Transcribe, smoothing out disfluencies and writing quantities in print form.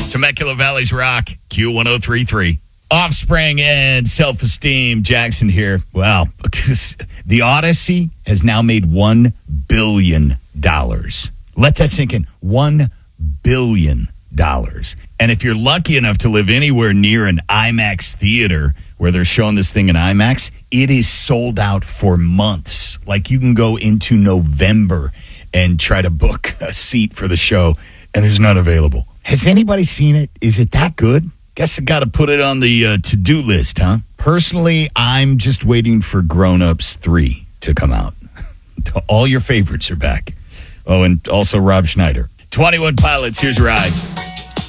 Temecula Valley's Rock, Q1033. Offspring and Self-Esteem, Jackson here. Wow. The Odyssey has now made $1 billion. Let that sink in. $1 billion. And if you're lucky enough to live anywhere near an IMAX theater where they're showing this thing in IMAX, it is sold out for months. Like, you can go into November and try to book a seat for the show, and there's none available. Has anybody seen it? Is it that good? Guess I got to put it on the to-do list, huh? Personally, I'm just waiting for Grown Ups 3 to come out. All your favorites are back. Oh, and also Rob Schneider. 21 Pilots, here's Ride.